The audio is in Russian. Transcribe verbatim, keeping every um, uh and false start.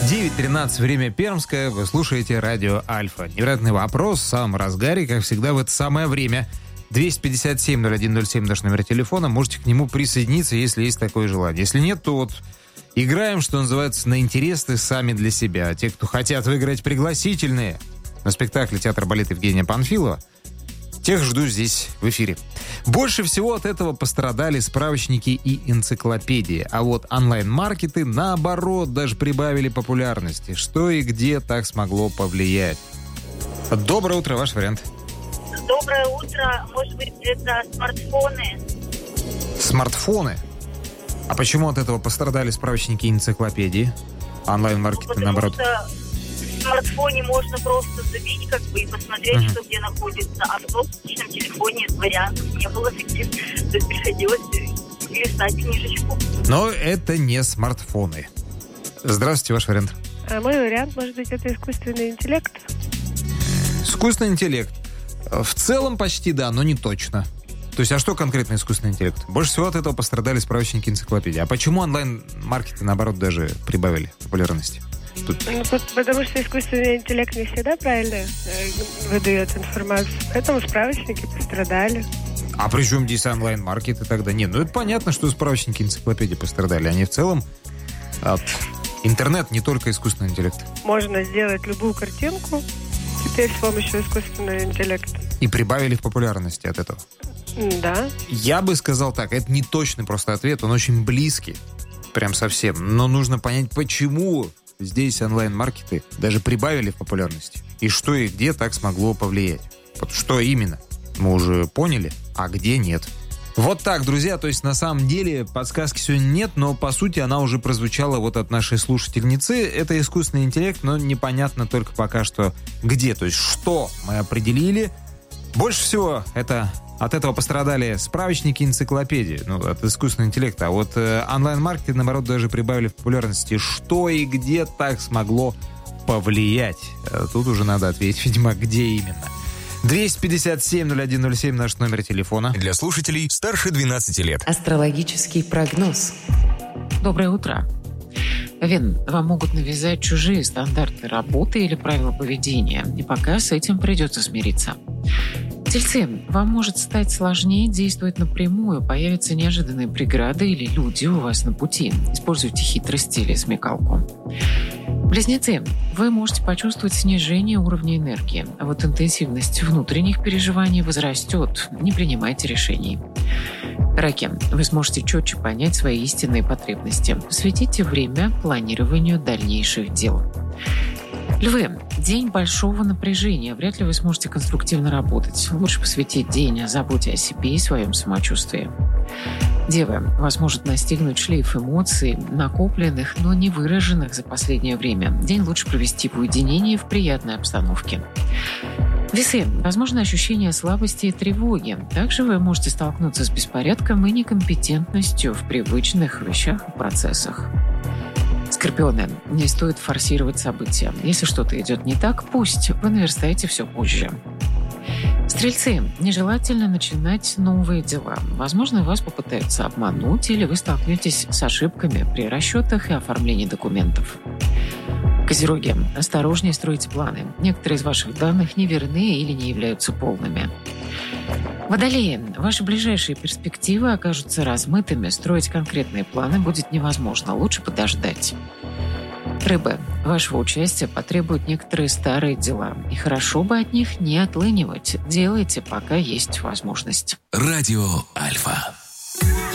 девять тринадцать, время Пермское. Вы слушаете радио Альфа. Невероятный вопрос в самом разгаре, как всегда в это самое время. двести пятьдесят семь ноль один ноль семь наш номер телефона. Можете к нему присоединиться, если есть такое желание. Если нет, то вот играем, что называется, на интересы сами для себя. Те, кто хотят выиграть пригласительные на спектакле «Театр балета» Евгения Панфилова, тех жду здесь в эфире. Больше всего от этого пострадали справочники и энциклопедии. А вот онлайн-маркеты, наоборот, даже прибавили популярности. Что и где так смогло повлиять? Доброе утро, ваш вариант. Доброе утро. Может быть, это смартфоны? Смартфоны? А почему от этого пострадали справочники и энциклопедии? Онлайн-маркеты, ну, наоборот. Что в смартфоне можно просто забить как бы и посмотреть, uh-huh. что где находится. А в обычном телефоне вариантов не было таких. То есть приходилось листать книжечку. Но это не смартфоны. Здравствуйте, ваш вариант. А мой вариант, может быть, это искусственный интеллект? Искусственный интеллект. В целом почти да, но не точно. То есть, а что конкретно искусственный интеллект? Больше всего от этого пострадали справочники энциклопедии. А почему онлайн-маркеты, наоборот, даже прибавили популярности? Тут... Ну, потому что искусственный интеллект не всегда правильно э, выдает информацию. Поэтому справочники пострадали. А при чем здесь онлайн-маркеты тогда? Нет, ну это понятно, что справочники энциклопедии пострадали. Они в целом от... Интернет, не только искусственный интеллект. Можно сделать любую картинку теперь с помощью искусственного интеллекта. И прибавили в популярности от этого. Да. Я бы сказал так, это не точный просто ответ, он очень близкий, прям совсем. Но нужно понять, почему здесь онлайн-маркеты даже прибавили в популярности. И что и где так смогло повлиять. Вот что именно, мы уже поняли, а где нет. Вот так, друзья, то есть на самом деле подсказки сегодня нет, но по сути она уже прозвучала вот от нашей слушательницы. Это искусственный интеллект, но непонятно только пока что где, то есть что мы определили. Больше всего это, от этого пострадали справочники и энциклопедии, ну, от искусственного интеллекта. А вот э, онлайн-маркеты, наоборот, даже прибавили в популярности. Что и где так смогло повлиять? Э, тут уже надо ответить, видимо, где именно. двести пятьдесят семь ноль один ноль семь наш номер телефона. Для слушателей старше двенадцати лет. Астрологический прогноз. Доброе утро. Вен, вам могут навязать чужие стандарты работы или правила поведения, и пока с этим придется смириться. Тельцы, вам может стать сложнее действовать напрямую, появятся неожиданные преграды или люди у вас на пути. Используйте хитрость или смекалку. Близнецы, вы можете почувствовать снижение уровня энергии, а вот интенсивность внутренних переживаний возрастет. Не принимайте решений. Раки, вы сможете четче понять свои истинные потребности. Посвятите время планированию дальнейших дел. Львы, день большого напряжения. Вряд ли вы сможете конструктивно работать. Лучше посвятить день заботе о себе и своем самочувствии. Девы, вас может настигнуть шлейф эмоций, накопленных, но не выраженных за последнее время. День лучше провести в уединении в приятной обстановке. Весы, возможно ощущение слабости и тревоги. Также вы можете столкнуться с беспорядком и некомпетентностью в привычных вещах и процессах. Скорпионы, не стоит форсировать события. Если что-то идет не так, пусть вы наверстаете все позже. Стрельцы, нежелательно начинать новые дела. Возможно, вас попытаются обмануть или вы столкнетесь с ошибками при расчетах и оформлении документов. Козероги, осторожнее стройте планы. Некоторые из ваших данных неверны или не являются полными. Водолеи, ваши ближайшие перспективы окажутся размытыми. Строить конкретные планы будет невозможно. Лучше подождать. Рыбы, вашего участия потребуют некоторые старые дела. И хорошо бы от них не отлынивать. Делайте, пока есть возможность. Радио Альфа.